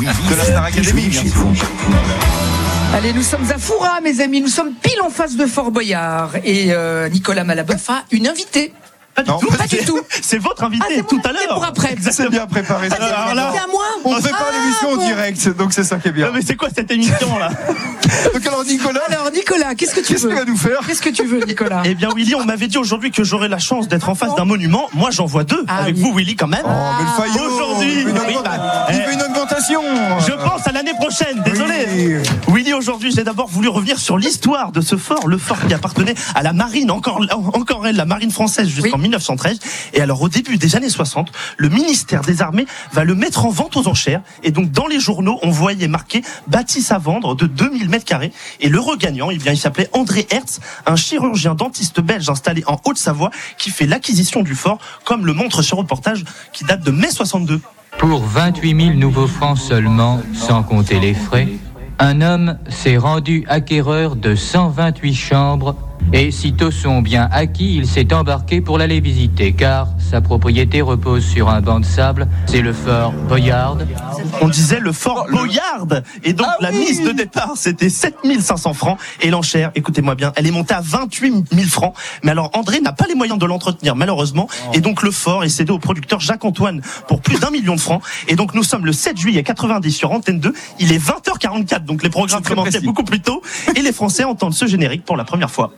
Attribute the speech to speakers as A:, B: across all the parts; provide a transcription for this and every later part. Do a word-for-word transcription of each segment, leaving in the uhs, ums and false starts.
A: de la Star Academy, bien sûr.
B: Allez, nous sommes à Foura, mes amis. Nous sommes pile en face de Fort Boyard. Et euh, Nicolas Malaboeuf a une invitée.
C: Pas du
B: non,
C: tout.
B: Pas du tout.
C: C'est votre invité
B: ah, c'est
C: tout à l'heure.
B: Pour après.
A: C'est bien préparé.
B: Ah, c'est alors là, à moi.
A: On prépare ah, l'émission
B: bon.
A: en direct, donc c'est ça qui est bien.
C: Non, mais c'est quoi cette émission là?
A: Donc alors Nicolas.
B: Alors Nicolas, qu'est-ce que tu
A: qu'est-ce
B: veux?
A: Qu'est-ce qu'il va nous faire?
B: Qu'est-ce que tu veux, Nicolas?
C: Eh bien, Willy, on m'avait dit aujourd'hui que j'aurais la chance d'être en face d'un monument. Moi, j'en vois deux.
B: Ah,
C: avec
B: oui.
C: vous, Willy, quand même.
A: Oh, mais le faillot.
C: Aujourd'hui,
A: il
C: oui, bah,
A: il fait une augmentation.
C: Je pense à l'année prochaine. Désolé. Oui. Willy, aujourd'hui, j'ai d'abord voulu revenir sur l'histoire de ce fort, le fort qui appartenait à la marine, encore, encore elle, la marine française, jusqu'en oui. mille neuf cent treize. Et alors, au début des années soixante, le ministère des Armées va le mettre en vente aux enchères. Et donc, dans les journaux, on voyait marqué bâtisse à vendre de deux mille mètres carrés. Et le regagnant, eh bien, il s'appelait André Hertz, un chirurgien dentiste belge installé en Haute-Savoie qui fait l'acquisition du fort, comme le montre ce reportage qui date de mai soixante-deux.
D: Pour vingt-huit mille nouveaux francs seulement, sans compter les frais, un homme s'est rendu acquéreur de cent vingt-huit chambres et sitôt son bien acquis, il s'est embarqué pour l'aller visiter car sa propriété repose sur un banc de sable, c'est le fort Boyard.
C: On disait le fort Boyard et donc ah la oui. mise de départ c'était sept mille cinq cents francs et l'enchère, écoutez-moi bien, elle est montée à vingt-huit mille francs. Mais alors André n'a pas les moyens de l'entretenir malheureusement oh. et donc le fort est cédé au producteur Jacques-Antoine pour plus d'un million de francs et donc nous sommes le sept juillet quatre-vingt-dix sur Antenne deux, il est vingt heures quarante-quatre donc les programmes commençaient beaucoup plus tôt et les Français entendent ce générique pour la première fois.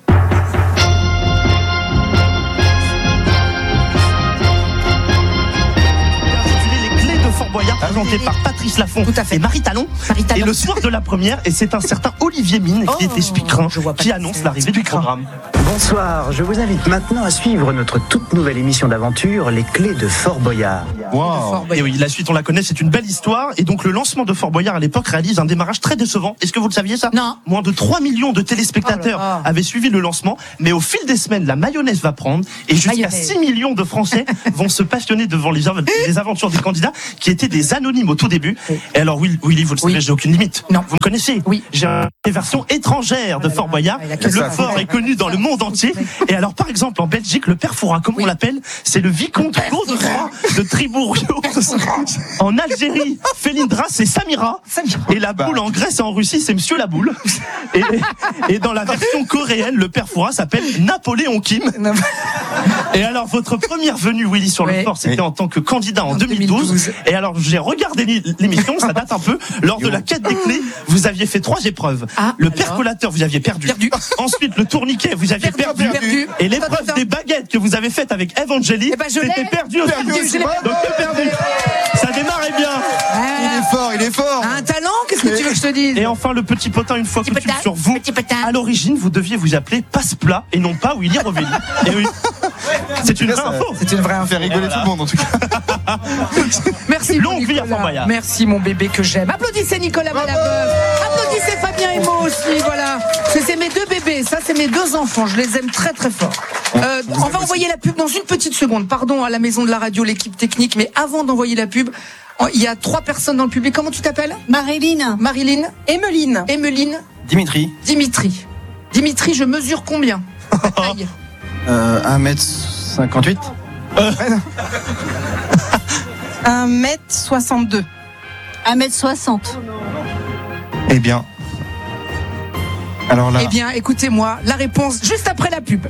C: Boyard, présenté par Patrice Laffont et Marie Talon. Marie Talon. Et le soir de la première, et c'est un certain Olivier Mine oh, qui était speaker, qui annonce l'arrivée du programme.
E: Bonsoir, je vous invite maintenant à suivre notre toute nouvelle émission d'aventure, Les Clés de Fort Boyard.
C: Wow. Et oui, la suite on la connaît, c'est une belle histoire. Et donc le lancement de Fort Boyard à l'époque réalise un démarrage très décevant. Est-ce que vous le saviez ça?
B: Non.
C: Moins de trois millions de téléspectateurs oh avaient suivi le lancement, mais au fil des semaines, la mayonnaise va prendre et jusqu'à mayonnaise. six millions de Français vont se passionner devant les, av- les aventures des candidats qui étaient des anonymes au tout début. Oui. Et alors Willy, Willy vous le savez, oui. j'ai aucune limite.
B: Non.
C: Vous me connaissez?
B: Oui.
C: J'ai une version étrangère de Fort Boyard. Le ça. fort est connu dans le monde entier. Et alors par exemple en Belgique, le père Fouras, comme oui. on l'appelle, c'est le vicomte Godefroy de Tribourg-Rio. En Algérie, Felindra, c'est Samira. Et la boule en Grèce et en Russie, c'est Monsieur la boule. Et, et dans la version coréenne, le père Fouras s'appelle Napoléon Kim. Et alors votre première venue, Willy, sur oui. le fort, c'était oui. en tant que candidat en, en deux mille douze. deux mille douze. Et alors j'ai regardé l'émission, ça date un peu. Lors de la quête des clés, vous aviez fait trois épreuves. Ah, le percolateur, vous aviez perdu. perdu. Ensuite, le tourniquet, vous aviez perdu. perdu. Et l'épreuve des baguettes que vous avez faite avec Eve Angeli, eh ben c'était perdu aussi. Perdu aussi. Donc perdu. Ça démarrait bien.
A: Ah, il est fort, il est fort.
B: Un talent, qu'est-ce que tu veux que je te dise?
C: Et enfin, le petit potin, une fois que tu sur vous. À l'origine, vous deviez vous appeler Passe-Plat et non pas Willy Rovelli. Et oui. C'est une vraie info.
A: C'est une vraie info. Faire rigoler voilà. tout le monde en tout cas.
B: Merci.
C: Longue vie à Fort Boyard.
B: Merci mon bébé que j'aime. Applaudissez Nicolas Malaboeuf. Applaudissez Fabien et moi aussi. Voilà. C'est, c'est mes deux bébés. Ça, c'est mes deux enfants. Je les aime très très fort. Euh, on va envoyer la pub dans une petite seconde. Pardon à la maison de la radio, l'équipe technique. Mais avant d'envoyer la pub, il y a trois personnes dans le public. Comment tu t'appelles?
F: Marilyn.
B: Marilyn.
F: Emeline.
B: Emeline.
A: Dimitri.
B: Dimitri. Dimitri, je mesure combien? Taille.
A: Euh, un mètre cinquante-huit. Euh.
F: un mètre soixante-deux. un mètre soixante.
A: Eh bien. Alors là.
B: Eh bien, écoutez-moi, la réponse juste après la pub.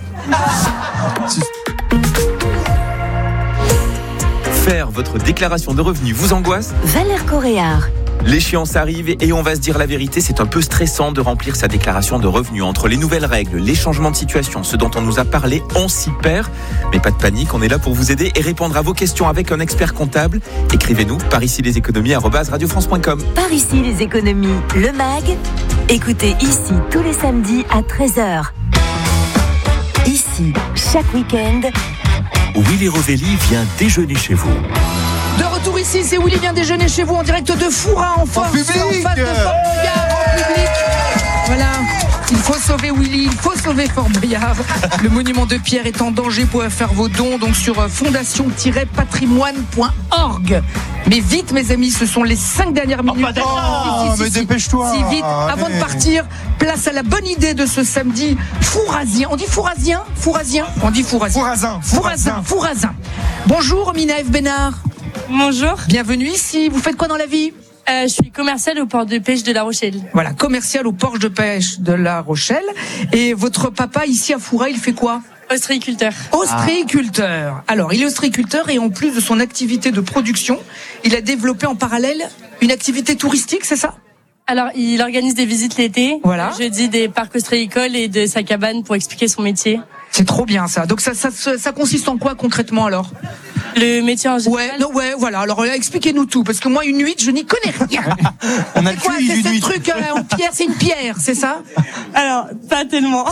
G: Faire votre déclaration de revenus vous angoisse?
H: Valère Coréard.
G: L'échéance arrive et on va se dire la vérité, c'est un peu stressant de remplir sa déclaration de revenus. Entre les nouvelles règles, les changements de situation, ce dont on nous a parlé, on s'y perd. Mais pas de panique, on est là pour vous aider et répondre à vos questions avec un expert comptable. Écrivez-nous par ici les économies arobase radio france point com.
H: Par ici les économies, le mag. Écoutez ici tous les samedis à treize heures. Ici, chaque week-end,
I: Willy Rovelli vient déjeuner chez vous.
B: De retour ici, c'est Willy vient déjeuner chez vous en direct de Foura, en force, en, en face de Fort Boyard, en public. Voilà, il faut sauver Willy, il faut sauver Fort Boyard. Le monument de pierre est en danger, vous pouvez faire vos dons donc sur fondation tiret patrimoine point org. Mais vite mes amis, ce sont les cinq dernières minutes.
A: Oh, oh, si, si, mais si, dépêche-toi.
B: Si vite, avant allez. de partir, place à la bonne idée de ce samedi fourrasien. On dit fourrasien Fourrasien On dit fourrasien.
A: Fourrasin.
B: Fourrasin. Fourrasin. Bonjour Mina F. Bénard.
F: Bonjour.
B: Bienvenue ici. Vous faites quoi dans la vie?
J: Euh, je suis commerciale au port de pêche de La Rochelle.
B: Voilà, commercial au port de pêche de La Rochelle. Et votre papa, ici à Foura, il fait quoi ?
J: Ostréiculteur.
B: Ostréiculteur. Alors, il est ostréiculteur et en plus de son activité de production, il a développé en parallèle une activité touristique, c'est ça ?
J: Alors, il organise des visites l'été.
B: Voilà.
J: Le jeudi des parcs ostréicoles et de sa cabane pour expliquer son métier.
B: C'est trop bien ça. Donc ça, ça, ça consiste en quoi concrètement alors ?
J: Le métier en général.
B: Ouais, non, ouais, voilà. Alors expliquez-nous tout, parce que moi une huître, je n'y connais rien.
A: On a
B: c'est quoi ? C'est ce truc euh, en pierre, c'est une pierre, c'est ça ?
J: Alors, pas tellement.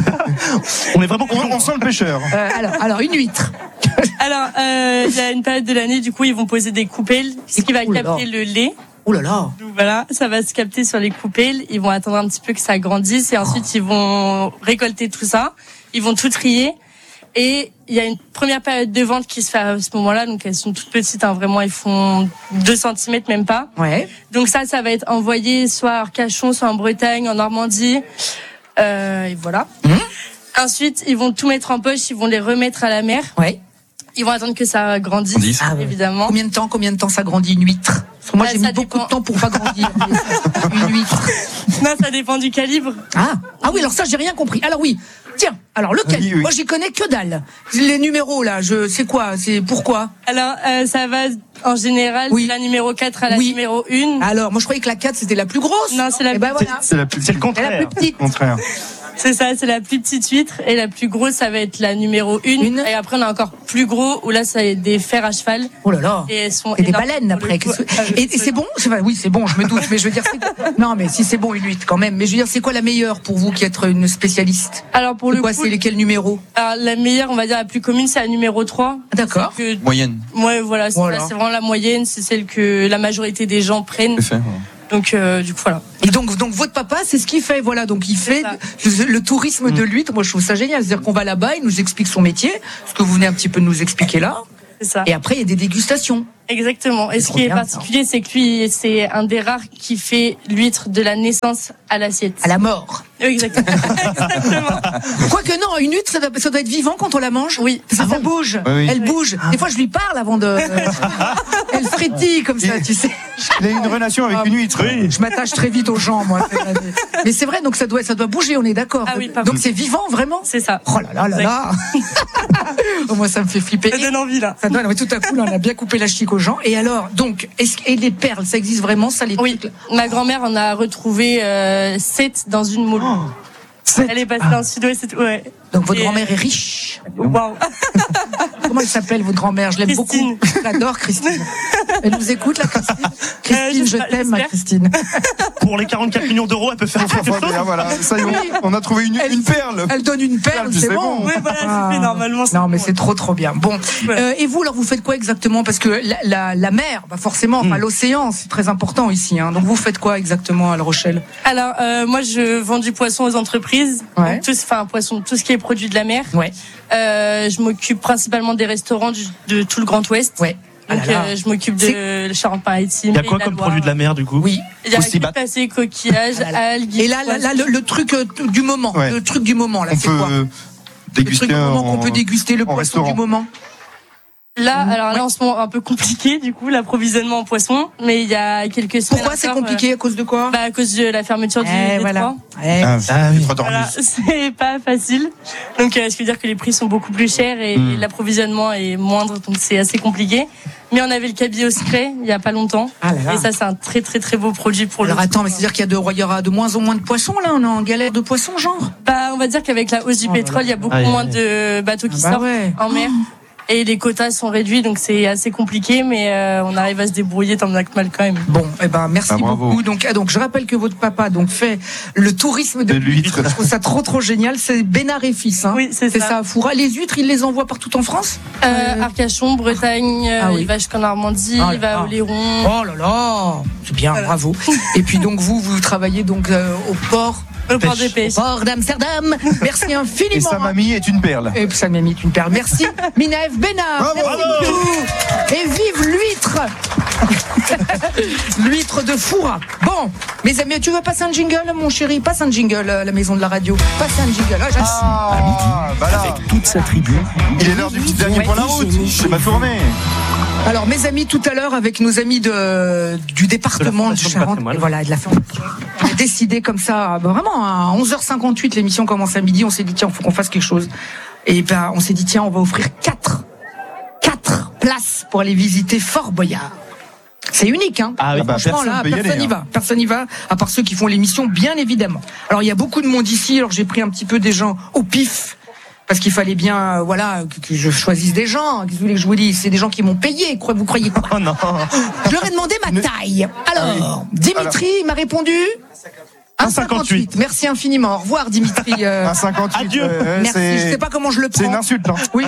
C: On est vraiment.
A: On, on sent le pêcheur.
B: Euh, alors, alors une huître.
J: Alors, euh, il y a une période de l'année, du coup, ils vont poser des coupelles, ce qui va
B: Ouh là
J: capter
B: là.
J: le lait.
B: Oh là là.
J: Donc voilà, ça va se capter sur les coupelles. Ils vont attendre un petit peu que ça grandisse et ensuite ils vont récolter tout ça. Ils vont tout trier. Et il y a une première période de vente qui se fait à ce moment-là. Donc elles sont toutes petites, hein, vraiment, ils font deux centimètres, même pas.
B: Ouais.
J: Donc ça, ça va être envoyé soit à Arcachon, soit en Bretagne, en Normandie. Euh, et voilà.
B: Mmh.
J: Ensuite, ils vont tout mettre en poche, ils vont les remettre à la mer.
B: Ouais.
J: Ils vont attendre que ça grandisse,
B: Ah ouais.
J: évidemment.
B: Combien de temps, combien de temps ça grandit une huître ? Parce que moi
J: Bah,
B: j'ai
J: ça
B: mis beaucoup
J: dépend.
B: de temps pour pas grandir une huître.
J: Non, ça dépend du calibre.
B: Ah, ah oui, alors ça j'ai rien compris. Alors oui, tiens, alors lequel ?
A: Oui, oui.
B: Moi j'y connais que dalle. Les numéros là, je c'est quoi ? C'est pourquoi ?
J: Alors, euh, ça va en général
B: Oui.
J: de la numéro quatre à la
B: Oui.
J: numéro un.
B: Alors moi je croyais que la quatre c'était la plus grosse.
J: Non, c'est la
B: Eh ben
J: plus
B: voilà.
A: C'est la plus
C: C'est le
B: C'est
C: contraire.
B: la plus petite.
A: contraire.
J: C'est ça, c'est la plus petite huître. Et la plus grosse, ça va être la numéro un.
B: Une.
J: Et après, on a encore plus gros, où là, ça va être des fers à cheval.
B: Oh là là.
J: Et elles sont
B: Et des
J: énormes
B: baleines
J: pour le
B: après.
J: coup.
B: Qu'est-ce que-
J: Ah,
B: Et, et c'est bon c'est pas- Oui, c'est bon, je me doute. Mais je veux dire, c'est... non, mais si c'est bon une huître quand même. Mais je veux dire, c'est quoi la meilleure pour vous qui êtes une spécialiste ?
J: Alors, pour
B: C'est
J: le
B: quoi ?
J: coup,
B: C'est lesquels numéros ?
J: alors, la meilleure, on va dire, la plus commune, c'est la numéro trois.
B: D'accord.
J: Que,
A: Moyenne.
J: ouais, voilà, c'est,
B: Voilà.
J: ça, c'est vraiment la moyenne. C'est celle que la majorité des gens prennent.
A: Fait.
J: Donc, euh, du coup, voilà.
B: Et donc, donc votre papa, c'est ce qu'il fait, voilà. Donc il fait
J: C'est
B: le, le tourisme de l'huître. Moi, je trouve ça génial. C'est-à-dire qu'on va là-bas, il nous explique son métier, ce que vous venez un petit peu nous expliquer là.
J: C'est ça.
B: Et après, il y a des dégustations.
J: Exactement. Et
B: C'est
J: ce
B: trop
J: qui est
B: bien,
J: particulier, c'est que lui, c'est un des rares qui fait l'huître de la naissance à l'assiette.
B: À la mort.
J: Oui, exactement. Exactement.
B: Quoique non, une huître, ça doit, ça doit être vivant quand on la mange.
J: Oui.
B: Parce que ça bouge.
A: Oui, oui.
B: Elle bouge. Des fois, je lui parle avant de. Elle frétille comme ça, tu sais.
A: Il a une relation avec une huître.
C: Oui.
B: Je m'attache très vite aux gens, moi. Mais c'est vrai, donc ça doit, ça doit bouger, on est d'accord.
J: Ah oui, pas
B: donc
J: mal.
B: c'est vivant, vraiment.
J: C'est ça.
B: Oh là là là là. Oh, moi, ça me fait flipper.
J: Ça donne envie, là.
B: Ça donne, mais tout à coup, là, on a bien coupé la chic aux gens. Et alors, donc, est-ce, et les perles, ça existe vraiment, ça, les
J: Oui.
B: trucs, là
J: Ma grand-mère en a retrouvé euh, sept dans une moule.
B: sept.
J: Elle est passée dans le sud-ouest. et tout, Ouais.
B: Donc, votre
J: Et,
B: grand-mère est riche.
J: Waouh.
B: Comment elle s'appelle, votre grand-mère? Je l'aime
J: Christine.
B: beaucoup. Je l'adore, Christine. Elle nous écoute, la Christine. Christine, je
J: j'espère-
B: t'aime, ma
J: j'espère.
B: Christine.
C: Pour les quarante-quatre millions d'euros, elle peut faire quelque chose.
A: Voilà, voilà, ça y est,
B: Oui.
A: on a trouvé une,
B: Elle-
A: une perle.
B: Elle donne une perle,
A: C'est
B: c'est
A: bon.
B: bon.
J: Oui, voilà, c'est fait normalement.
B: Non, mais
J: bon.
B: c'est trop, trop bien. Bon.
J: Voilà.
B: Euh, et vous, alors, vous faites quoi exactement? Parce que la, la, la mer, bah forcément, enfin, l'océan, c'est très important ici, hein. Donc, vous faites quoi exactement à La Rochelle?
J: Alors, euh, moi, je vends du poisson aux entreprises.
B: Ouais.
J: Donc, tout, enfin, poisson, tout ce qui est produit de la mer.
B: Ouais.
J: Euh, je m'occupe principalement des restaurants du, de tout le Grand Ouest.
B: Ouais.
J: Donc,
B: Ah là là.
J: euh, je m'occupe de Charente-Maritime.
C: Il y a
J: Pays
C: quoi
J: de la
C: comme
J: Loire.
C: produit de la mer, du coup?
B: Oui.
J: Il y a
A: Aussi
J: la passé, coquillages,
B: Ah là là.
J: algues.
B: Et là, là, là, le, le truc euh, du moment,
A: Ouais.
B: le truc du moment, là,
A: On
B: c'est quoi?
A: peut euh,
B: Le
A: déguster
B: truc du moment
A: en-
B: qu'on peut déguster, le
A: en
B: poisson
A: restaurant.
B: du moment.
J: Là, alors là, en ce moment, un peu compliqué, du coup, l'approvisionnement en poisson. Mais il y a quelques semaines.
B: Pourquoi c'est
J: encore,
B: compliqué? À cause de quoi?
J: euh, bah, à cause de la fermeture du
B: Eh,
J: détroit.
B: voilà. Eh,
A: Ah,
C: Ah oui.
A: les trois dormis.
J: Voilà, c'est pas facile. Donc, euh, ce qui veut dire que les prix sont beaucoup plus chers et
A: Mm.
J: l'approvisionnement est moindre, donc c'est assez compliqué. Mais on avait le cabillaud secret il y a pas longtemps.
B: Ah là là.
J: Et ça, c'est un très très très beau produit pour
B: Alors
J: le.
B: attends, mais c'est-à-dire qu'il y a de, il y aura de moins en moins de poissons, là? On est en galère de poissons, genre?
J: Bah, on va dire qu'avec la hausse du
B: Oh là
J: pétrole, il y a beaucoup
C: Aïe,
J: moins
C: aïe.
J: de bateaux qui
B: Ah bah
J: sortent
B: ouais.
J: en mer. Et les quotas sont réduits, donc c'est assez compliqué, mais euh, on arrive à se débrouiller tant bien que mal quand même.
B: Bon, eh ben merci
A: Ah, bravo.
B: beaucoup. Donc, ah, donc je rappelle que votre papa donc fait le tourisme de,
A: De l'huître.
B: Je trouve ça trop trop génial. C'est Bénard et Fils. Hein.
J: Oui, c'est
B: C'est
J: ça.
B: ça à Foura. Les huîtres, il les envoie partout en France.
J: Euh, Arcachon, Bretagne, euh,
B: Ah oui.
J: il va jusqu'en Normandie,
B: Ah là
J: il va
B: là.
J: au Léron.
B: Oh là là, c'est bien, bravo. Et puis donc vous, vous travaillez donc euh, au port,
J: Au port de pêche.
B: au port d'Amsterdam. Merci infiniment.
A: Et sa mamie est une perle.
B: Et puis ça m'a mis une paire. Merci Minaëf Bénard.
A: Bravo.
B: Merci beaucoup. Et vive l'huître. L'huître de Foura. Bon, mes amis, tu veux passer un jingle, mon chéri? Passe un jingle à la maison de la radio. Passe un jingle. Ah, j'aime-
A: Ah, bah là,
I: Avec toute sa tribu,
A: il est l'heure du petit dernier
B: Ouais.
A: pour la route. C'est ma tournée.
B: Alors, mes amis, tout à l'heure, avec nos amis de, du département de, de Charente, et voilà, de la Fondation, on a décidé comme ça, bah, vraiment, à onze heures cinquante-huit, l'émission commence à midi, on s'est dit, tiens, il faut qu'on fasse quelque chose. Et ben, on s'est dit, tiens, on va offrir quatre, quatre places pour aller visiter Fort Boyard. C'est unique, hein.
C: Ah oui, bah,
B: franchement,
A: personne
B: là,
A: peut y
B: personne
A: aller,
B: n'y
A: hein.
B: va. Personne n'y va, à part ceux qui font l'émission, bien évidemment. Alors, il y a beaucoup de monde ici, alors j'ai pris un petit peu des gens au pif. Parce qu'il fallait bien, euh, voilà, que, que je choisisse des gens. Qu'est-ce que vous voulez que je vous dise ? C'est des gens qui m'ont payé. Vous croyez quoi ?
C: Oh non.
B: Je leur ai demandé ma taille. Alors, Dimitri m'a répondu un cinquante-huit. Merci infiniment. Au revoir, Dimitri. Euh,
A: un cinquante-huit.
C: Adieu.
A: Euh,
B: merci.
A: c'est...
B: Je sais pas comment je le prends.
A: C'est une insulte, hein.
B: Oui.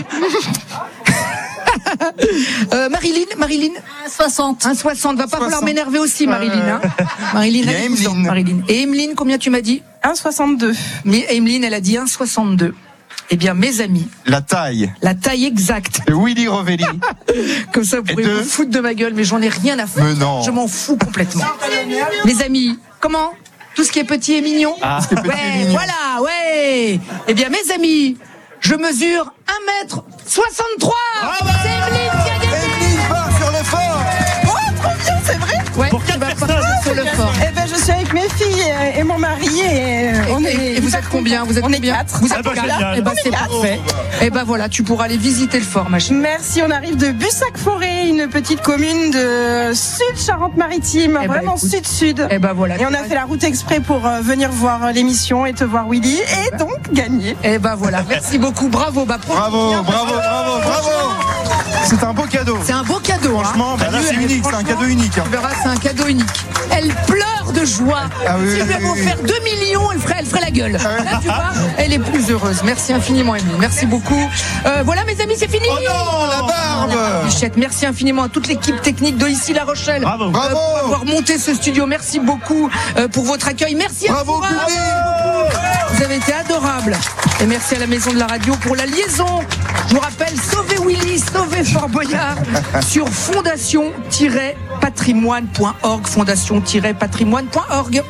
B: euh, Marilyn, Marilyn.
F: un soixante.
B: un soixante. Va pas
A: soixante.
B: falloir m'énerver aussi, Marilyn. Hein. Marilyn,
A: Il y a
B: elle est douze ans,
A: Emeline.
B: Marilyn. Et Emeline, combien tu m'as dit ?
F: un soixante-deux.
B: Mais Emeline, elle a dit un soixante-deux. Eh bien, mes amis,
A: La taille
B: la taille exacte.
A: de Willy Rovelli.
B: Comme ça, vous pourrez
A: de-
B: vous foutre de ma gueule, mais j'en ai rien à foutre.
A: Mais non.
B: Je m'en fous complètement. Mes amis, comment ? Tout ce qui est petit et mignon ?
C: Ah.
A: Tout ce qui est petit
B: Ouais,
A: et mignon.
B: voilà, ouais. Eh bien, mes amis, je mesure un mètre soixante-trois. C'est Emeline qui a gagné.
A: Emeline part sur le fort.
F: Oh, trop bien, c'est vrai.
B: Ouais,
C: Pour
B: tu
C: quatre
B: vas
C: personnes.
B: partir sur le fort.
F: Eh ben, je suis avec mes filles et, et mon mari et euh, on
B: Et,
F: est.
B: et vous êtes combien ? Vous êtes
F: on est
B: combien ?
F: quatre.
B: Vous
C: Ah
B: êtes
C: bah,
B: quatre.
C: génial.
B: Eh ben, c'est parfait. Eh ben voilà, tu pourras aller visiter le fort, ma chérie.
F: Merci, on arrive de Bussac-Forêt, une petite commune de Sud-Charente-Maritime,
B: Eh ben,
F: vraiment
B: écoute.
F: sud-sud.
B: Eh ben voilà.
F: Et on a fait la route exprès pour euh, venir voir l'émission et te voir Willy et donc gagner.
B: Eh ben voilà. Merci beaucoup. Bravo. Bah, profite
A: Bravo,
B: bien.
A: bravo, bravo, bravo. C'est un beau cadeau.
B: C'est un beau cadeau, hein.
A: Franchement, bah, là, c'est unique, c'est un cadeau unique. hein.
B: Tu verras, c'est un cadeau unique. Elle pleure de joie.
A: Ah oui,
B: si je lui
A: oui,
B: avais
A: oui,
B: offert deux millions, elle ferait, elle ferait la gueule. Là, tu vois, elle est plus heureuse. Merci infiniment, Émilie. Merci beaucoup. Euh, voilà, mes amis, c'est fini.
A: Oh non, la barbe.
B: Bichette, merci infiniment à toute l'équipe technique de Ici La Rochelle.
C: Bravo.
B: Euh,
A: Bravo.
B: pour avoir monté ce studio. Merci beaucoup euh, pour votre accueil. Merci
A: Bravo,
B: à vous.
A: Courry.
B: Vous avez été adorables. Et merci à la Maison de la Radio pour la liaison. Je vous rappelle, sauvez Willy, sauvez Fort Boyard sur fondation tiret patrimoine point org. fondation tiret patrimoine point org.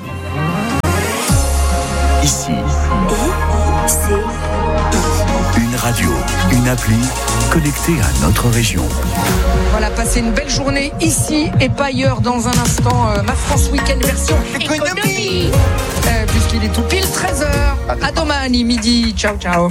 I: Ici, une radio, une appli connectée à notre région.
B: Voilà, passez une belle journée ici et pas ailleurs. Dans un instant, euh, ma France Week-end version économie. Euh, puisqu'il est tout pile treize heures. À domani, midi. Ciao, ciao.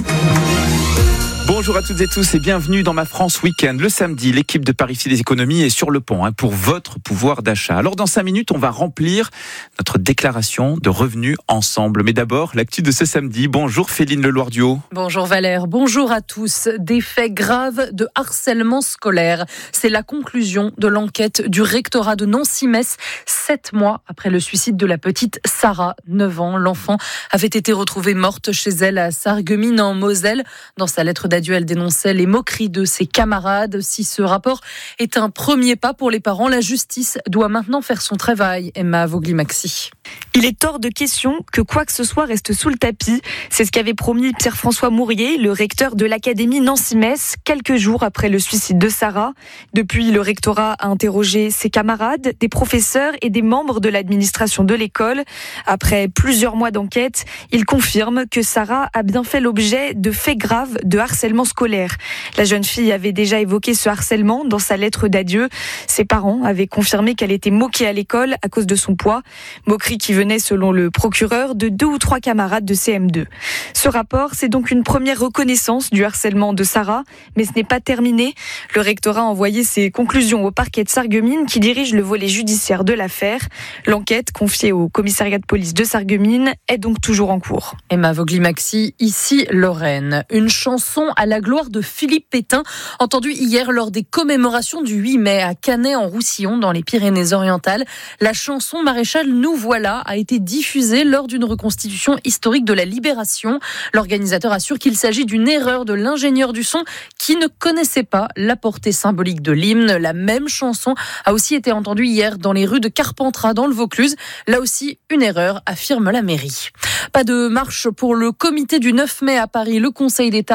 G: Bonjour à toutes et tous et bienvenue dans ma France Week-end. Le samedi, l'équipe de Paris Fil des économies est sur le pont hein, pour votre pouvoir d'achat. Alors dans cinq minutes, on va remplir notre déclaration de revenus ensemble. Mais d'abord, l'actu de ce samedi. Bonjour Féline Leloirdiot.
K: Bonjour Valère, bonjour à tous. Des faits graves de harcèlement scolaire. C'est la conclusion de l'enquête du rectorat de Nancy-Metz, sept mois après le suicide de la petite Sarah, neuf ans. L'enfant avait été retrouvée morte chez elle à Sarreguemines en Moselle. Dans sa lettre d'adieu, elle dénonçait les moqueries de ses camarades. Si ce rapport est un premier pas pour les parents, la justice doit maintenant faire son travail. Emma Vogli-Maxi.
L: Il est hors de question que quoi que ce soit reste sous le tapis. C'est ce qu'avait promis Pierre-François Mourier, le recteur de l'Académie Nancy-Metz, quelques jours après le suicide de Sarah. Depuis, le rectorat a interrogé ses camarades, des professeurs et des membres de l'administration de l'école. Après plusieurs mois d'enquête, il confirme que Sarah a bien fait l'objet de faits graves de harcèlement scolaire. La jeune fille avait déjà évoqué ce harcèlement dans sa lettre d'adieu. Ses parents avaient confirmé qu'elle était moquée à l'école à cause de son poids. Moquerie qui venait, selon le procureur, de deux ou trois camarades de C M deux. Ce rapport, c'est donc une première reconnaissance du harcèlement de Sarah, mais ce n'est pas terminé. Le rectorat a envoyé ses conclusions au parquet de Sarreguemines qui dirige le volet judiciaire de l'affaire. L'enquête, confiée au commissariat de police de Sarreguemines, est donc toujours en cours.
K: Emma Vogli-Maxi, ici Lorraine. Une chanson à la gloire de Philippe Pétain, entendue hier lors des commémorations du huit mai à Canet-en-Roussillon, dans les Pyrénées-Orientales. La chanson Maréchal nous voilà a été diffusée lors d'une reconstitution historique de la Libération. L'organisateur assure qu'il s'agit d'une erreur de l'ingénieur du son qui ne connaissait pas la portée symbolique de l'hymne. La même chanson a aussi été entendue hier dans les rues de Carpentras, dans le Vaucluse. Là aussi, une erreur, affirme la mairie. Pas de marche pour le comité du neuf mai à Paris. Le Conseil d'État a tranché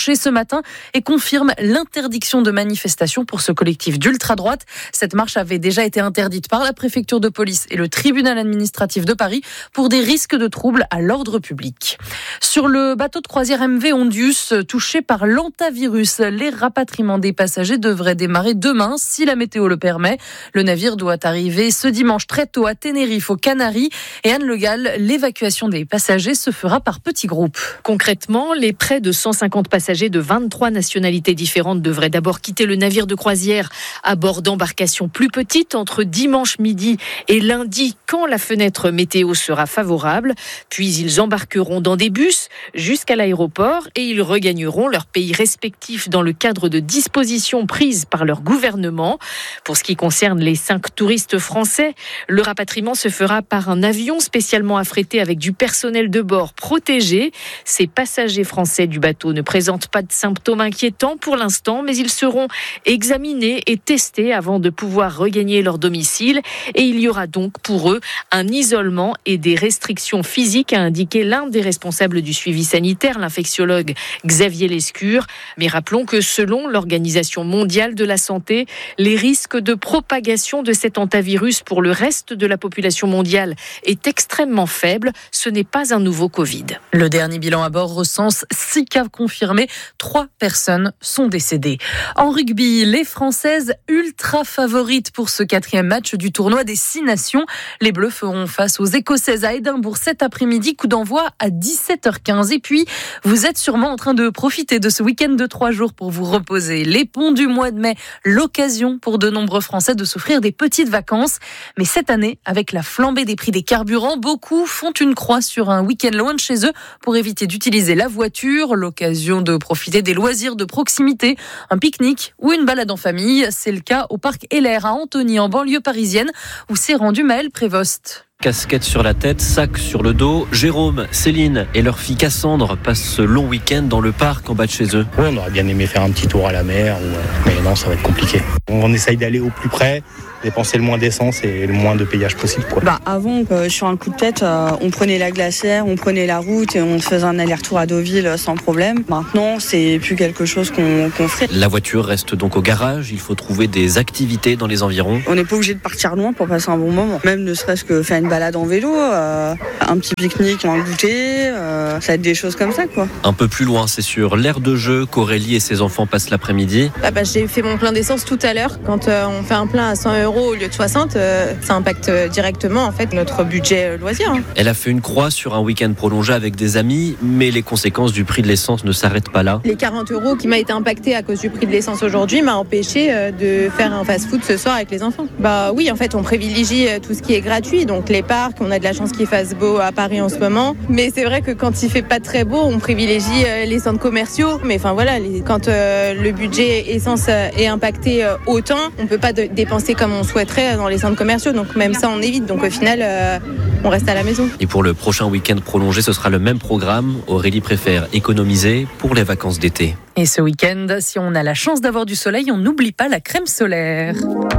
K: tranché ce matin et confirme l'interdiction de manifestation pour ce collectif d'ultra-droite. Cette marche avait déjà été interdite par la préfecture de police et le tribunal administratif de Paris pour des risques de troubles à l'ordre public. Sur le bateau de croisière M V Ondius, touché par l'hantavirus, les rapatriements des passagers devraient démarrer demain si la météo le permet. Le navire doit arriver ce dimanche très tôt à Tenerife, aux Canaries. Et Anne Le Gall, l'évacuation des passagers se fera par petits groupes.
M: Concrètement, les près de cent cinquante passagers de vingt-trois nationalités différentes devraient d'abord quitter le navire de croisière à bord d'embarcations plus petites entre dimanche midi et lundi quand la fenêtre météo sera favorable. Puis ils embarqueront dans des bus jusqu'à l'aéroport et ils regagneront leur pays respectif dans le cadre de dispositions prises par leur gouvernement. Pour ce qui concerne les cinq touristes français, le rapatriement se fera par un avion spécialement affrété avec du personnel de bord protégé. Ces passagers français du bateau ne présentent pas de symptômes inquiétants pour l'instant, mais ils seront examinés et testés avant de pouvoir regagner leur domicile. Et il y aura donc pour eux un isolement et des restrictions physiques, a indiqué l'un des responsables du suivi sanitaire, l'infectiologue Xavier Lescure. Mais rappelons que selon l'Organisation mondiale de la santé, les risques de propagation de cet hantavirus pour le reste de la population mondiale est extrêmement faible. Ce n'est pas un nouveau Covid.
K: Le dernier bilan à bord recense six cas confirmés. Trois personnes sont décédées. En rugby, les Françaises ultra favorites pour ce quatrième match du tournoi des Six Nations. Les Bleus feront face aux Écossaises à Édimbourg cet après-midi. Coup d'envoi à dix-sept heures quinze. Et puis, vous êtes sûrement en train de profiter de ce week-end de trois jours pour vous reposer. Les ponts du mois de mai, l'occasion pour de nombreux Français de s'offrir des petites vacances. Mais cette année, avec la flambée des prix des carburants, beaucoup font une croix sur un week-end loin de chez eux pour éviter d'utiliser la voiture. L'occasion de profiter des loisirs de proximité, un pique-nique ou une balade en famille. C'est le cas au parc Heller à Antony, en banlieue parisienne, où s'est rendu Maël Prévost.
N: Casquette sur la tête, sac sur le dos, Jérôme, Céline et leur fille Cassandre passent ce long week-end dans le parc en bas de chez eux.
O: Oui, on aurait bien aimé faire un petit tour à la mer, mais non, ça va être compliqué. On essaye d'aller au plus près, dépenser le moins d'essence et le moins de payage possible, quoi.
P: Bah avant, euh, sur un coup de tête, euh, on prenait la glacière, on prenait la route et on faisait un aller-retour à Deauville sans problème. Maintenant, c'est plus quelque chose qu'on, qu'on ferait.
N: La voiture reste donc au garage. Il faut trouver des activités dans les environs.
P: On n'est pas obligé de partir loin pour passer un bon moment. Même ne serait-ce que faire une balade en vélo, euh, un petit pique-nique, un goûter, euh, ça va être des choses comme ça, quoi.
N: Un peu plus loin, c'est sur l'aire de jeu qu'Aurélie et ses enfants passent l'après-midi.
Q: Bah bah, j'ai fait mon plein d'essence tout à l'heure. Quand euh, on fait un plein à cent euros au lieu de soixante, euh, ça impacte directement en fait notre budget euh, loisir. Hein.
N: Elle a fait une croix sur un week-end prolongé avec des amis, mais les conséquences du prix de l'essence ne s'arrêtent pas là.
Q: Les quarante euros qui m'a été impacté à cause du prix de l'essence aujourd'hui m'a empêché euh, de faire un fast-food ce soir avec les enfants. Bah oui, en fait, on privilégie euh, tout ce qui est gratuit, donc les parcs. On a de la chance qu'il fasse beau à Paris en ce moment, mais c'est vrai que quand il fait pas très beau, on privilégie euh, les centres commerciaux. Mais enfin voilà, les, quand euh, le budget essence euh, est impacté euh, autant, on peut pas de, dépenser comme on souhaiterait dans les centres commerciaux. Donc même ça, on évite. Donc au final, euh, on reste à la maison.
N: Et pour le prochain week-end prolongé, ce sera le même programme. Aurélie préfère économiser pour les vacances d'été.
K: Et ce week-end, si on a la chance d'avoir du soleil, on n'oublie pas la crème solaire.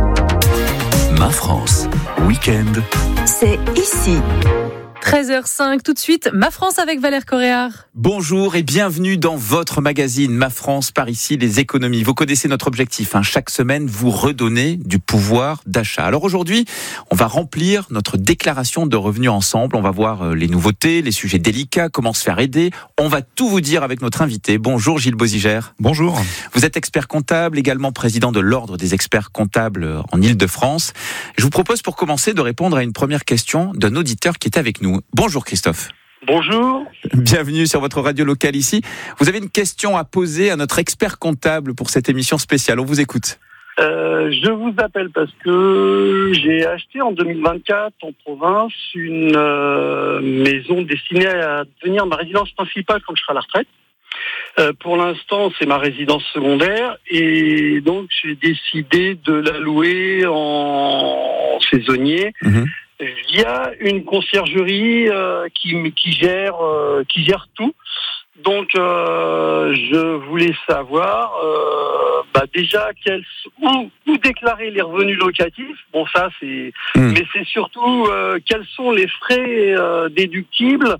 I: Ma France, week-end.
H: C'est ici.
K: treize heures cinq, tout de suite, Ma France avec Valère Coréard.
G: Bonjour et bienvenue dans votre magazine Ma France, par ici les économies. Vous connaissez notre objectif, hein, chaque semaine vous redonner du pouvoir d'achat. Alors aujourd'hui, on va remplir notre déclaration de revenus ensemble. On va voir les nouveautés, les sujets délicats, comment se faire aider. On va tout vous dire avec notre invité. Bonjour Gilles Bozigère.
R: Bonjour.
G: Vous êtes expert comptable, également président de l'Ordre des experts comptables en Île-de-France. Je vous propose pour commencer de répondre à une première question d'un auditeur qui est avec nous. Bonjour Christophe.
R: Bonjour.
G: Bienvenue sur votre radio locale ici. Vous avez une question à poser à notre expert comptable pour cette émission spéciale. On vous écoute.
R: Euh, je vous appelle parce que j'ai acheté en deux mille vingt-quatre en province une euh, maison destinée à devenir ma résidence principale quand je serai à la retraite. Euh, pour l'instant, c'est ma résidence secondaire et donc j'ai décidé de la louer en saisonnier. Mmh. Via une conciergerie euh, qui, qui gère euh, qui gère tout. Donc, euh, je voulais savoir euh, bah déjà quels, où, où déclarer les revenus locatifs. Bon, ça c'est, mmh. mais c'est surtout euh, quels sont les frais euh, déductibles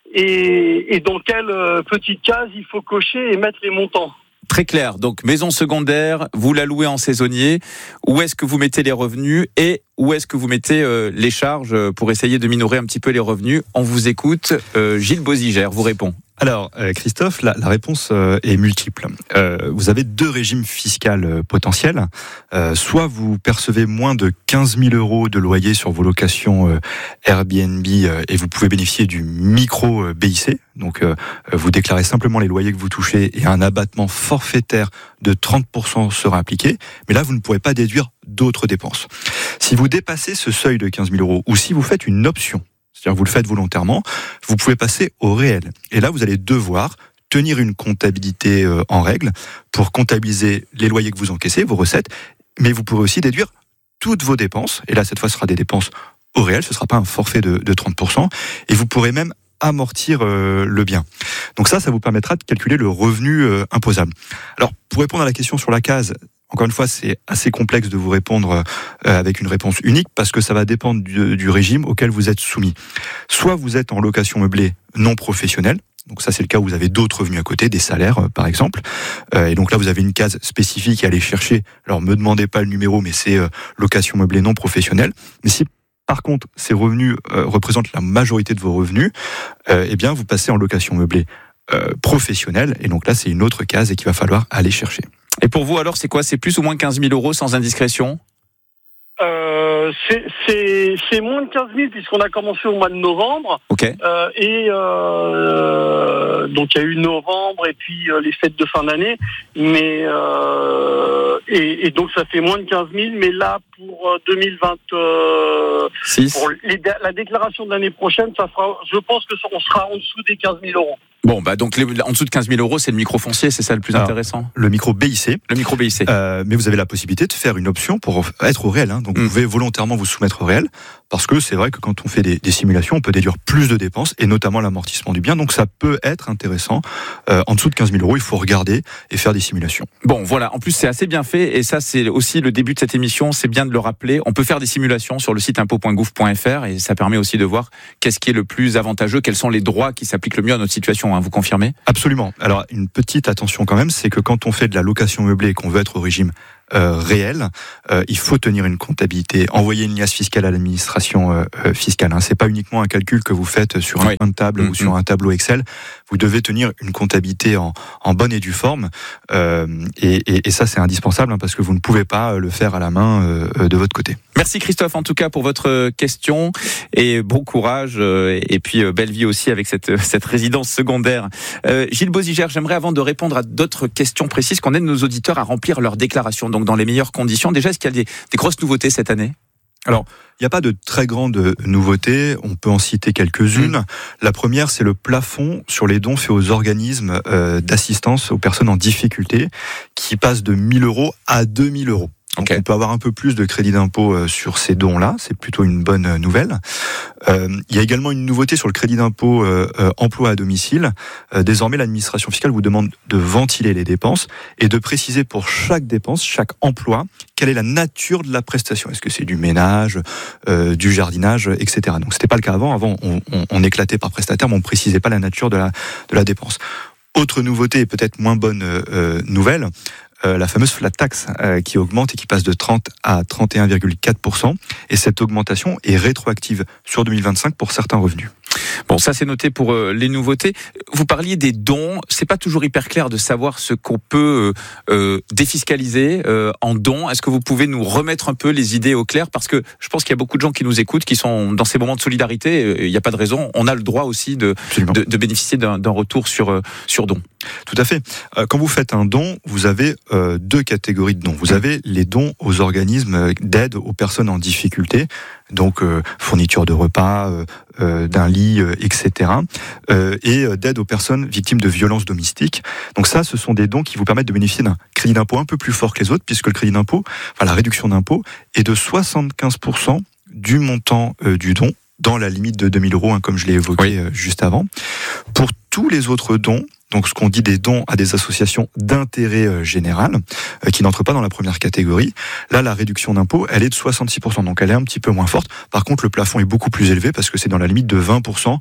R: et, et dans quelle euh, petite case il faut cocher et mettre les montants.
G: Très clair. Donc, maison secondaire, vous la louez en saisonnier. Où est-ce que vous mettez les revenus et où est-ce que vous mettez euh, les charges pour essayer de minorer un petit peu les revenus? On vous écoute. Euh, Gilles Bozigère vous répond.
S: Alors, euh, Christophe, la, la réponse euh, est multiple. Euh, vous avez deux régimes fiscaux euh, potentiels. Euh, soit vous percevez moins de quinze mille euros de loyer sur vos locations euh, Airbnb euh, et vous pouvez bénéficier du micro euh, B I C. Donc, euh, vous déclarez simplement les loyers que vous touchez et un abattement forfaitaire de trente pour cent sera appliqué. Mais là, vous ne pourrez pas déduire d'autres dépenses. Si vous dépassez ce seuil de quinze mille euros ou si vous faites une option, c'est-à-dire que vous le faites volontairement, vous pouvez passer au réel. Et là, vous allez devoir tenir une comptabilité euh, en règle pour comptabiliser les loyers que vous encaissez, vos recettes, mais vous pourrez aussi déduire toutes vos dépenses. Et là, cette fois, ce sera des dépenses au réel, ce ne sera pas un forfait de, de trente pour cent. Et vous pourrez même amortir euh, le bien. Donc ça, ça vous permettra de calculer le revenu euh, imposable. Alors, pour répondre à la question sur la case, encore une fois, c'est assez complexe de vous répondre euh, avec une réponse unique parce que ça va dépendre du, du régime auquel vous êtes soumis. Soit vous êtes en location meublée non professionnelle, donc ça c'est le cas où vous avez d'autres revenus à côté, des salaires euh, par exemple, euh, et donc là vous avez une case spécifique à aller chercher. Alors me demandez pas le numéro, mais c'est euh, location meublée non professionnelle. Mais si par contre ces revenus euh, représentent la majorité de vos revenus, euh, eh bien vous passez en location meublée euh, professionnelle, et donc là c'est une autre case et qu'il va falloir aller chercher.
G: Et pour vous, alors, c'est quoi? C'est plus ou moins quinze mille euros sans indiscrétion?
R: Euh, c'est, c'est, c'est moins de quinze mille puisqu'on a commencé au mois de novembre.
G: Ok.
R: Euh, et euh, donc il y a eu novembre et puis euh, les fêtes de fin d'année. Mais euh, et, et donc ça fait moins de quinze mille. Mais là pour deux mille vingt-six, pour les, la déclaration de l'année prochaine, ça fera. Je pense que ça, on sera en dessous des quinze mille euros.
G: Bon, bah donc les, en dessous de quinze mille euros, c'est le micro foncier, c'est ça le plus Alors, intéressant.
S: Le micro B I C.
G: Le micro B I C.
S: Euh, mais vous avez la possibilité de faire une option pour être au réel. Hein. Donc mmh. vous pouvez volontairement vous soumettre au réel, parce que c'est vrai que quand on fait des, des simulations, on peut déduire plus de dépenses, et notamment l'amortissement du bien. Donc ça peut être intéressant. Euh, en dessous de quinze mille euros, il faut regarder et faire des simulations.
G: Bon, voilà. En plus, c'est assez bien fait, et ça, c'est aussi le début de cette émission. C'est bien de le rappeler. On peut faire des simulations sur le site impôt point gouv point f r, et ça permet aussi de voir qu'est-ce qui est le plus avantageux, quels sont les droits qui s'appliquent le mieux à notre situation. Hein, vous confirmez ?
S: Absolument. Alors, une petite attention quand même, c'est que quand on fait de la location meublée et qu'on veut être au régime euh, réel, euh, il faut tenir une comptabilité, envoyer une liasse fiscale à l'administration euh, fiscale. Hein. C'est pas uniquement un calcul que vous faites sur un oui. point de table mmh, ou sur mmh. un tableau Excel. Vous devez tenir une comptabilité en, en bonne et due forme, euh, et, et, et ça c'est indispensable hein, parce que vous ne pouvez pas le faire à la main euh, de votre côté.
G: Merci Christophe en tout cas pour votre question, et bon courage, euh, et puis euh, belle vie aussi avec cette, cette résidence secondaire. Euh, Gilles Bozigère, j'aimerais avant de répondre à d'autres questions précises qu'on aide nos auditeurs à remplir leur déclaration, donc dans les meilleures conditions. Déjà, est-ce qu'il y a des, des grosses nouveautés cette année ?
S: Alors, il n'y a pas de très grandes nouveautés, on peut en citer quelques-unes. Mmh. La première, c'est le plafond sur les dons faits aux organismes euh, d'assistance aux personnes en difficulté, qui passe de mille euros à deux mille euros. Donc okay. on peut avoir un peu plus de crédit d'impôt sur ces dons-là, c'est plutôt une bonne nouvelle. Euh, il y a également une nouveauté sur le crédit d'impôt euh, euh, emploi à domicile. Euh, désormais, l'administration fiscale vous demande de ventiler les dépenses et de préciser pour chaque dépense, chaque emploi, quelle est la nature de la prestation. Est-ce que c'est du ménage, euh, du jardinage, et cetera. Donc c'était pas le cas avant. Avant, on, on, on éclatait par prestataire, mais on précisait pas la nature de la, de la dépense. Autre nouveauté, et peut-être moins bonne euh, nouvelle, Euh, la fameuse flat tax euh, qui augmente et qui passe de trente à trente et un virgule quatre pour cent, et cette augmentation est rétroactive sur deux mille vingt-cinq pour certains revenus.
G: Bon, ça c'est noté pour euh, les nouveautés. Vous parliez des dons, c'est pas toujours hyper clair de savoir ce qu'on peut euh, euh, défiscaliser euh, en dons. Est-ce que vous pouvez nous remettre un peu les idées au clair ? Parce que je pense qu'il y a beaucoup de gens qui nous écoutent, qui sont dans ces moments de solidarité. Il n'y a pas de raison. On a le droit aussi de, de, de bénéficier d'un, d'un retour sur, euh, sur dons.
S: Tout à fait. Quand vous faites un don, vous avez euh, deux catégories de dons. Vous avez les dons aux organismes d'aide aux personnes en difficulté, donc euh, fourniture de repas, euh, euh, d'un lit, euh, et cetera, euh, et d'aide aux personnes victimes de violences domestiques. Donc ça, ce sont des dons qui vous permettent de bénéficier d'un crédit d'impôt un peu plus fort que les autres, puisque le crédit d'impôt, enfin la réduction d'impôt, est de soixante-quinze pour cent du montant euh, du don, dans la limite de deux mille euros, hein, comme je l'ai évoqué oui. euh, juste avant. Pour tous les autres dons, donc ce qu'on dit des dons à des associations d'intérêt euh, général, euh, qui n'entrent pas dans la première catégorie, là la réduction d'impôt, elle est de soixante-six pour cent, donc elle est un petit peu moins forte. Par contre, le plafond est beaucoup plus élevé, parce que c'est dans la limite de vingt pour cent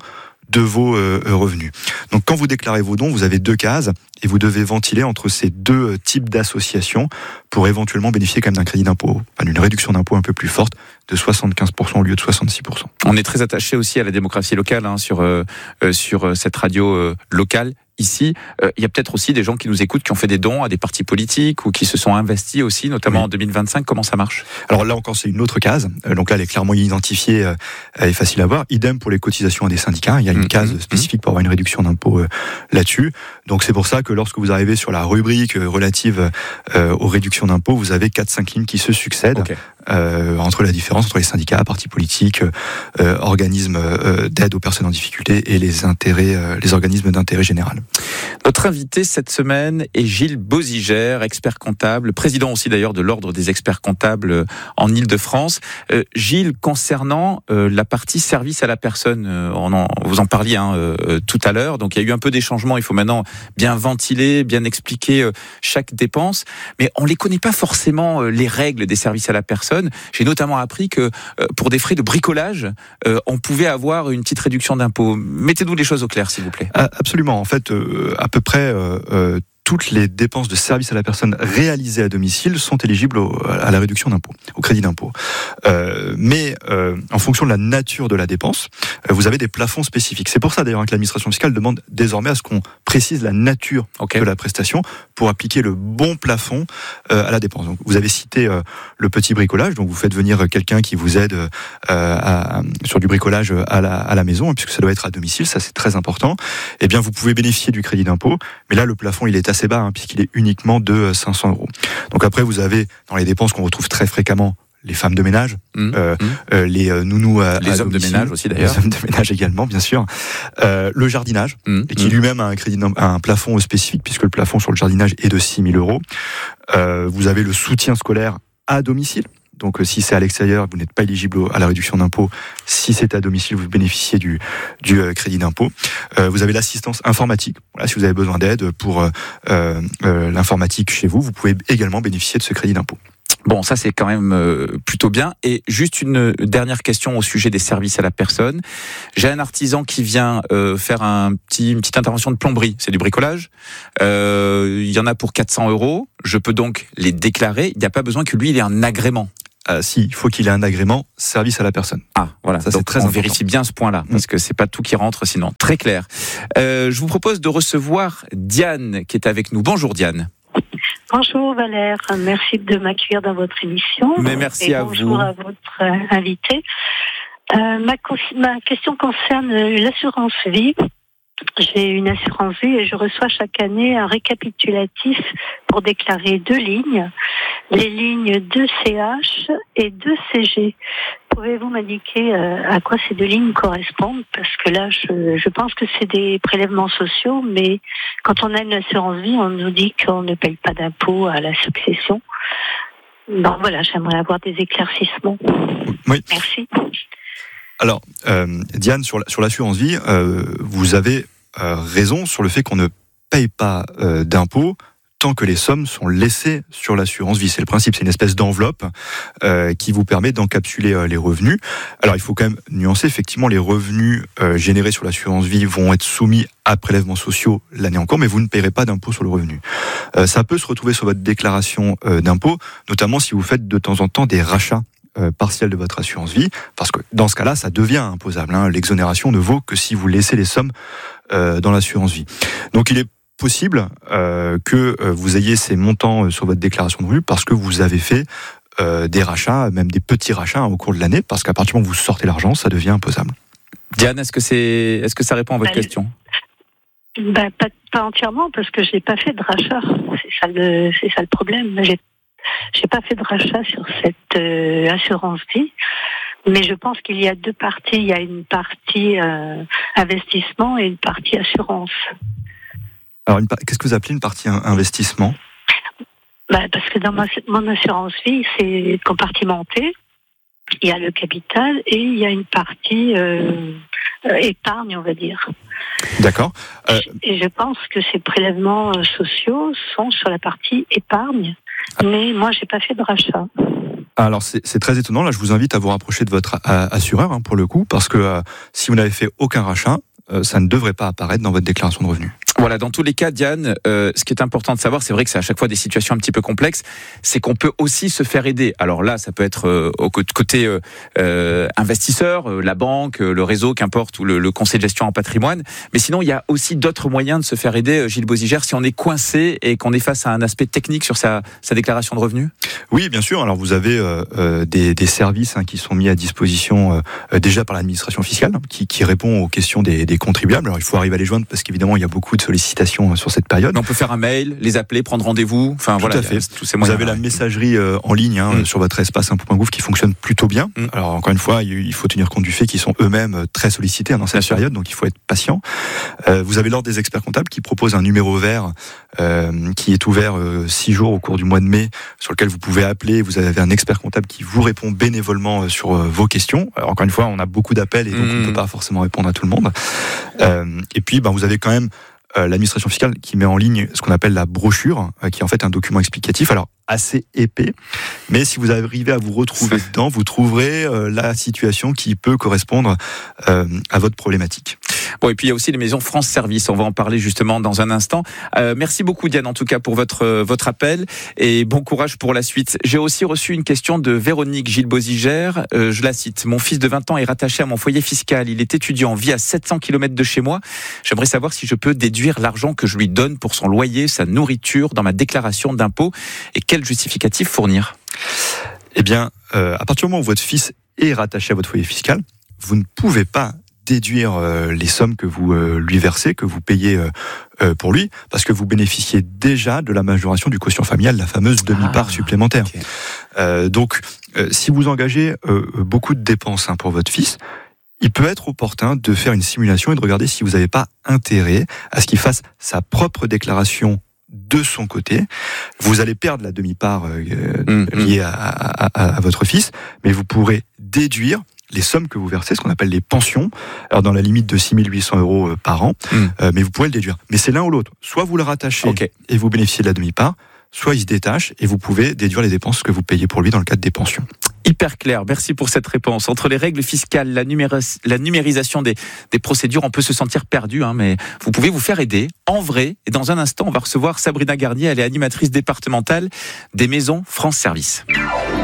S: de vos euh, revenus. Donc quand vous déclarez vos dons, vous avez deux cases et vous devez ventiler entre ces deux types d'associations pour éventuellement bénéficier quand même d'un crédit d'impôt, enfin, d'une réduction d'impôt un peu plus forte de soixante-quinze pour cent au lieu de soixante-six pour cent.
G: On est très attaché aussi à la démocratie locale hein, sur, euh, sur cette radio euh, locale. Ici, euh, il y a peut-être aussi des gens qui nous écoutent qui ont fait des dons à des partis politiques ou qui se sont investis aussi, notamment oui. en deux mille vingt-cinq. Comment ça marche ?
S: Alors là encore, c'est une autre case. Euh, donc là, elle est clairement identifiée, euh, elle est facile à voir. Idem pour les cotisations à des syndicats. Il y a une mmh, case mmh, spécifique pour avoir une réduction d'impôt euh, là-dessus. Donc c'est pour ça que lorsque vous arrivez sur la rubrique euh, relative euh, aux réductions d'impôt, vous avez quatre cinq lignes qui se succèdent. Okay. Euh, entre la différence entre les syndicats, partis politiques, euh, organismes euh, d'aide aux personnes en difficulté et les intérêts, euh, les organismes d'intérêt général.
G: Notre invité cette semaine est Gilles Bozigère, expert comptable, président aussi d'ailleurs de l'Ordre des experts comptables en Île-de-France. Euh, Gilles, concernant euh, la partie service à la personne, euh, on en, vous en parliez hein, euh, tout à l'heure, donc il y a eu un peu des changements, il faut maintenant bien ventiler, bien expliquer euh, chaque dépense, mais on ne les connaît pas forcément euh, les règles des services à la personne. J'ai notamment appris que euh, pour des frais de bricolage, euh, on pouvait avoir une petite réduction d'impôt. Mettez-nous les choses au clair, s'il vous plaît.
S: Absolument. En fait, euh, à peu près euh, euh, toutes les dépenses de service à la personne réalisées à domicile sont éligibles au, à la réduction d'impôt, au crédit d'impôt. Euh, mais euh, en fonction de la nature de la dépense, euh, vous avez des plafonds spécifiques. C'est pour ça d'ailleurs que l'administration fiscale demande désormais à ce qu'on précise la nature okay. de la prestation pour appliquer le bon plafond euh, à la dépense. Donc, vous avez cité euh, le petit bricolage, donc vous faites venir quelqu'un qui vous aide euh, à, sur du bricolage à la, à la maison, puisque ça doit être à domicile, ça c'est très important. Eh bien, vous pouvez bénéficier du crédit d'impôt, mais là le plafond il est assez bas, hein, puisqu'il est uniquement de cinq cents euros. Donc après, vous avez dans les dépenses qu'on retrouve très fréquemment les femmes de ménage, mmh, euh, mmh. Euh, les euh, nounous à,
G: les
S: à
G: hommes
S: domicile,
G: de ménage aussi d'ailleurs,
S: les hommes de ménage également bien sûr, euh, le jardinage mmh, et qui mmh. lui-même a un crédit, un plafond spécifique puisque le plafond sur le jardinage est de six mille euros. Euh, vous avez le soutien scolaire à domicile. Donc, si c'est à l'extérieur, vous n'êtes pas éligible à la réduction d'impôt. Si c'est à domicile, vous bénéficiez du, du euh, crédit d'impôt. Euh, vous avez l'assistance informatique. Voilà, si vous avez besoin d'aide pour euh, euh, l'informatique chez vous, vous pouvez également bénéficier de ce crédit d'impôt.
G: Bon, ça c'est quand même euh, plutôt bien. Et juste une dernière question au sujet des services à la personne. J'ai un artisan qui vient euh, faire un petit, une petite intervention de plomberie. C'est du bricolage. Euh, il y en a pour quatre cents euros. Je peux donc les déclarer. Il n'y a pas besoin que lui il ait un agrément.
S: Euh, si, il faut qu'il ait un agrément service à la personne.
G: Ah, voilà. Ça, donc, c'est très on important. Vérifie bien ce point-là, parce que c'est pas tout qui rentre sinon. Très clair. Euh, je vous propose de recevoir Diane, qui est avec nous. Bonjour Diane.
T: Bonjour Valère, merci de m'accueillir dans votre émission.
G: Mais merci
T: et
G: à
T: bonjour
G: vous.
T: Bonjour à votre euh, invité. Euh, ma, ma question concerne l'assurance vie. J'ai une assurance vie et je reçois chaque année un récapitulatif pour déclarer deux lignes, les lignes deux C H et deux C G. Pouvez-vous m'indiquer euh, à quoi ces deux lignes correspondent ? Parce que là, je, je pense que c'est des prélèvements sociaux, mais quand on a une assurance vie, on nous dit qu'on ne paye pas d'impôt à la succession. Donc voilà, j'aimerais avoir des éclaircissements.
S: Oui.
T: Merci.
S: Alors, euh, Diane, sur, sur l'assurance vie, euh, vous avez euh, raison sur le fait qu'on ne paye pas euh, d'impôts tant que les sommes sont laissées sur l'assurance vie. C'est le principe, c'est une espèce d'enveloppe euh, qui vous permet d'encapsuler euh, les revenus. Alors, il faut quand même nuancer, effectivement, les revenus euh, générés sur l'assurance vie vont être soumis à prélèvements sociaux l'année en cours, mais vous ne payerez pas d'impôt sur le revenu. Euh, ça peut se retrouver sur votre déclaration euh, d'impôt, notamment si vous faites de temps en temps des rachats Euh, partielle de votre assurance vie, parce que dans ce cas-là, ça devient imposable. Hein. L'exonération ne vaut que si vous laissez les sommes euh, dans l'assurance vie. Donc il est possible euh, que euh, vous ayez ces montants euh, sur votre déclaration de revenus parce que vous avez fait euh, des rachats, même des petits rachats hein, au cours de l'année, parce qu'à partir du moment où vous sortez l'argent, ça devient imposable.
G: Diane, est-ce que, c'est, est-ce que ça répond à votre
T: bah,
G: question ?
T: bah, pas, pas entièrement, parce que je n'ai pas fait de rachat. C'est ça le, c'est ça le problème. J'ai J'ai pas fait de rachat sur cette euh, assurance vie, mais je pense qu'il y a deux parties. Il y a une partie euh, investissement et une partie assurance.
S: Alors, une, qu'est-ce que vous appelez une partie investissement ?
T: Bah, parce que dans ma, mon assurance vie, c'est compartimenté. Il y a le capital et il y a une partie euh, euh, épargne, on va dire.
S: D'accord. Euh...
T: Et je pense que ces prélèvements sociaux sont sur la partie épargne. Mais moi, j'ai pas fait de rachat.
S: Alors, c'est, c'est très étonnant. Là, je vous invite à vous rapprocher de votre a- assureur, hein, pour le coup, parce que euh, si vous n'avez fait aucun rachat, euh, ça ne devrait pas apparaître dans votre déclaration de revenus.
G: Voilà, dans tous les cas, Diane, euh, ce qui est important de savoir, c'est vrai que c'est à chaque fois des situations un petit peu complexes, c'est qu'on peut aussi se faire aider. Alors là, ça peut être euh, au côté euh, euh, investisseur, euh, la banque, euh, le réseau, qu'importe, ou le, le conseil de gestion en patrimoine. Mais sinon, il y a aussi d'autres moyens de se faire aider, euh, Gilles Bozigère, si on est coincé et qu'on est face à un aspect technique sur sa, sa déclaration de revenus.
S: Oui, bien sûr. Alors vous avez euh, euh, des, des services hein, qui sont mis à disposition euh, déjà par l'administration fiscale, qui, qui répond aux questions des, des contribuables. Alors il faut arriver à les joindre parce qu'évidemment, il y a beaucoup de sollicitations sur cette période.
G: Mais on peut faire un mail, les appeler, prendre rendez-vous. Enfin
S: Tout
G: voilà,
S: à fait.
G: Tous ces
S: Vous avez la messagerie euh, en ligne hein, mmh. sur votre espace info point gouv qui fonctionne plutôt bien. Mmh. Alors encore une fois, il faut tenir compte du fait qu'ils sont eux-mêmes très sollicités hein, dans cette bien période, sûr. Donc il faut être patient. Euh, vous avez l'ordre des experts comptables qui propose un numéro vert euh, qui est ouvert euh, six jours au cours du mois de mai, sur lequel vous pouvez appeler. Vous avez un expert comptable qui vous répond bénévolement sur euh, vos questions. Alors, encore une fois, on a beaucoup d'appels et donc mmh. on ne peut pas forcément répondre à tout le monde. Euh, et puis, ben, vous avez quand même euh, l'administration fiscale qui met en ligne ce qu'on appelle la brochure, euh, qui est en fait un document explicatif. Alors, assez épais, mais si vous arrivez à vous retrouver dedans, vous trouverez euh, la situation qui peut correspondre euh, à votre problématique.
G: Bon, et puis il y a aussi les maisons France Service, on va en parler justement dans un instant. Euh, merci beaucoup Diane en tout cas pour votre euh, votre appel et bon courage pour la suite. J'ai aussi reçu une question de Véronique Gilles Bozigère, euh, je la cite. Mon fils de vingt ans est rattaché à mon foyer fiscal, il est étudiant, vit à sept cents kilomètres de chez moi. J'aimerais savoir si je peux déduire l'argent que je lui donne pour son loyer, sa nourriture dans ma déclaration d'impôt et quel justificatif fournir.
S: Eh bien, euh, à partir du moment où votre fils est rattaché à votre foyer fiscal, vous ne pouvez pas déduire euh, les sommes que vous euh, lui versez, que vous payez euh, euh, pour lui, parce que vous bénéficiez déjà de la majoration du quotient familial, la fameuse demi-part ah, supplémentaire. Okay. Euh, donc, euh, si vous engagez euh, beaucoup de dépenses hein, pour votre fils, il peut être opportun de faire une simulation et de regarder si vous n'avez pas intérêt à ce qu'il fasse sa propre déclaration de son côté. Vous allez perdre la demi-part euh, mmh, liée à, à, à, à votre fils, mais vous pourrez déduire les sommes que vous versez, ce qu'on appelle les pensions, alors dans la limite de six mille huit cents euros par an, mmh. euh, mais vous pourrez le déduire. Mais c'est l'un ou l'autre. Soit vous le rattachez okay. et vous bénéficiez de la demi-part, soit il se détache et vous pouvez déduire les dépenses que vous payez pour lui dans le cadre des pensions.
G: Hyper clair, merci pour cette réponse. Entre les règles fiscales, la, numéris- la numérisation des, des procédures, on peut se sentir perdu, hein, mais vous pouvez vous faire aider, en vrai. Et dans un instant, on va recevoir Sabrina Garnier, elle est animatrice départementale des maisons France Service.